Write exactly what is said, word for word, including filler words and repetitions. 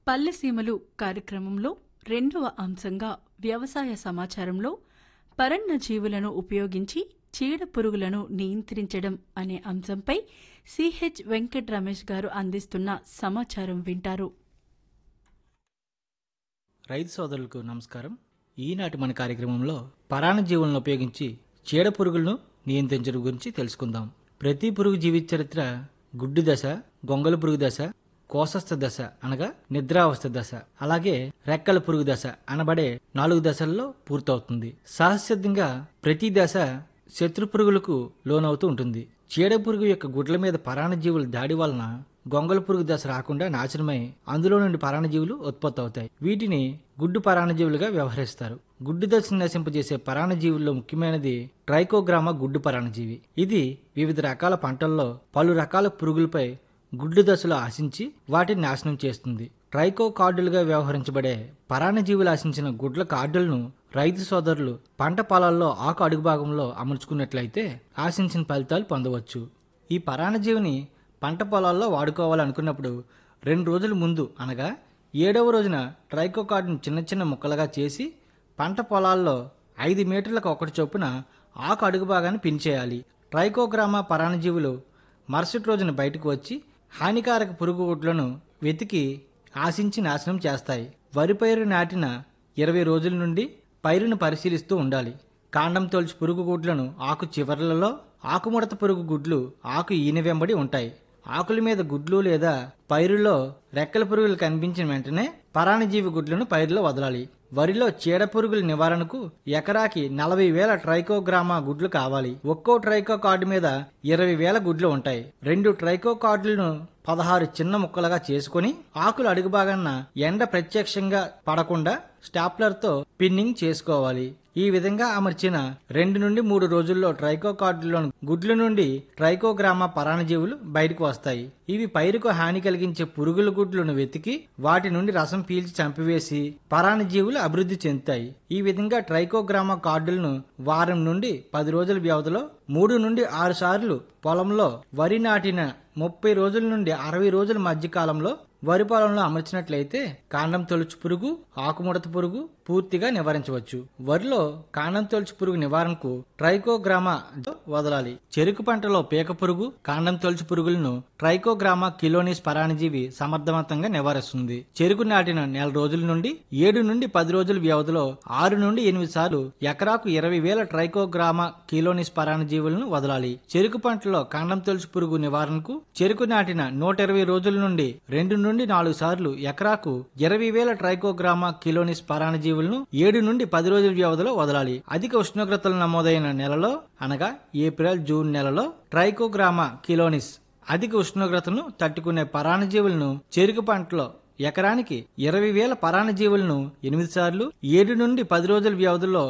పల్లెసీమలు కార్యక్రమంలో రెండవ అంశంగా వ్యవసాయ సమాచారంలో పరన్న జీవులను ఉపయోగించి చీడ పురుగులను నియంత్రించడం అనే అంశంపై సిహెచ్ వెంకట్ రమేష్ గారు అందిస్తున్న సమాచారం వింటారు. రైతు సోదరులకు నమస్కారం. ఈనాటి మన కార్యక్రమంలో పరాణ జీవులను ఉపయోగించి చీడ పురుగులను నియంత్రించడం గురించి తెలుసుకుందాం. ప్రతి పురుగు జీవిత చరిత్ర గుడ్డు దశ, గొంగళి పురుగు దశ, కోశస్థ దశ అనగా నిద్రావస్థ దశ, అలాగే రెక్కల పురుగు దశ అనబడే నాలుగు దశల్లో పూర్తవుతుంది. సహజసిద్ధంగా ప్రతి దశ శత్రు పురుగులకు లోనవుతూ ఉంటుంది. చీడ పురుగు యొక్క గుడ్ల మీద పరాణజీవుల దాడి వలన గొంగళి పురుగు దశ రాకుండా నాశనమై అందులో నుండి పరాణజీవులు ఉత్పత్తి అవుతాయి. వీటిని గుడ్డు పరాణజీవులుగా వ్యవహరిస్తారు. గుడ్డు దశను నశింపజేసే పరాణజీవుల్లో ముఖ్యమైనది ట్రైకోగ్రామా గుడ్డు పరాణజీవి. ఇది వివిధ రకాల పంటల్లో పలు రకాల పురుగులపై గుడ్డు దశలో ఆశించి వాటిని నాశనం చేస్తుంది. ట్రైకో కార్డులుగా వ్యవహరించబడే పరాణజీవులు ఆశించిన గుడ్ల కార్డులను రైతు సోదరులు పంట పొలాల్లో ఆకు అడుగు భాగంలో అమర్చుకున్నట్లయితే ఆశించిన ఫలితాలు పొందవచ్చు. ఈ పరాణజీవిని పంట పొలాల్లో వాడుకోవాలనుకున్నప్పుడు రెండు రోజుల ముందు అనగా ఏడవ రోజున ట్రైకో కార్డును చిన్న చిన్న ముక్కలుగా చేసి పంట పొలాల్లో ఐదు మీటర్లకు ఒకటి చొప్పున ఆకు అడుగు భాగాన్ని పిన్చేయాలి. ట్రైకోగ్రామా పరాణజీవులు మరుసటి రోజున బయటకు వచ్చి హానికారక పురుగు గుడ్లను వెతికి ఆశించి నాశనం చేస్తాయి. వరి పైరు నాటిన ఇరవై రోజుల నుండి పైరును పరిశీలిస్తూ ఉండాలి. కాండం తొలచి పురుగు గుడ్లను ఆకు చివర్లలో, ఆకుముడత పురుగు గుడ్లు ఆకు ఈనె వెంబడి ఉంటాయి. ఆకుల మీద గుడ్లు లేదా పైరులో రెక్కల పురుగులు కనిపించిన వెంటనే పరాణజీవి గుడ్లను పైరులో వదలాలి. వరిలో చీడ పురుగుల నివారణకు ఎకరాకి నలభై వేల ట్రైకోగ్రామా గుడ్లు కావాలి. ఒక్కో ట్రైకో కార్డు మీద ఇరవై వేల గుడ్లు ఉంటాయి. రెండు ట్రైకో కార్డులను పదహారు చిన్న ముక్కలుగా చేసుకుని ఆకులు అడుగు భాగాన ఎండ ప్రత్యక్షంగా పడకుండా స్టాప్లర్తో పిన్నింగ్ చేసుకోవాలి. ఈ విధంగా అమర్చిన రెండు నుండి మూడు రోజుల్లో ట్రైకో కార్డులోని గుడ్ల నుండి ట్రైకోగ్రామా పరాణజీవులు బయటకు వస్తాయి. ఇవి పైరుకు హాని కలిగించే పురుగుల గుడ్లను వెతికి వాటి నుండి రసం పీల్చి చంపివేసి పరాణజీవులు అభివృద్ధి చెందుతాయి. ఈ విధంగా ట్రైకోగ్రామా కార్డులను వారం నుండి పది రోజుల వ్యవధిలో మూడు నుండి ఆరు సార్లు పొలంలో వరి నాటిన ముప్పై రోజుల నుండి అరవై రోజుల మధ్య కాలంలో వరి పొలంలో అమర్చినట్లయితే కాండం తొలుచు పురుగు, ఆకుముడత పురుగు పూర్తిగా నివారించవచ్చు. వరిలో కాండం తొలుచు పురుగు నివారణకు ట్రైకోగ్రామా వదలాలి. చెరుకు పంటలో పీక పురుగు, కాండం తొలుచు పురుగులను ట్రైకోగ్రామా కిలోనిస్ పరాణజీవి సమర్థవంతంగా నివారిస్తుంది. చెరుకు నాటిన నెల రోజుల నుండి ఏడు నుండి పది రోజుల వ్యవధిలో ఆరు నుండి ఎనిమిది సార్లు ఎకరాకు ఇరవై వేల ట్రైకోగ్రామా కిలోనిస్ పరాణజీవులను వదలాలి. చెరుకు పంటలో కాండం తొలుచు పురుగు నివారణకు చెరుకు నాటిన నూట ఇరవై రోజుల నుండి రెండు నుండి నాలుగు సార్లు ఎకరాకు ఇరవై వేల ట్రైకోగ్రామా కిలోనిస్ పరాణజీవులను ఏడు నుండి పది రోజుల వ్యవధిలో వదలాలి. అధిక ఉష్ణోగ్రతలు నమోదైన నెలలో అనగా ఏప్రిల్ జూన్ నెలలో ట్రైకోగ్రామా కిలోనిస్ అధిక ఉష్ణోగ్రతను తట్టుకునే పరాణజీవులను చెరుకు పంటలో ఎకరానికి ఇరవై వేల పరాణజీవులను ఎనిమిది సార్లు ఏడు నుండి పది రోజుల వ్యవధిలో